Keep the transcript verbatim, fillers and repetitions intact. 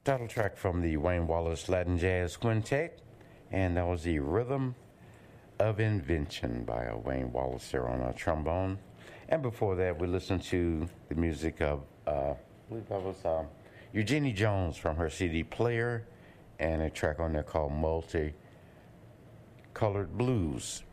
Title track from the Wayne Wallace Latin Jazz Quintet, and that was the Rhythm of Invention by uh, Wayne Wallace there on a trombone. And before that, we listened to the music of, uh, I believe that was uh, Eugenie Jones from her C D Player, and a track on there called Multicolored Blues.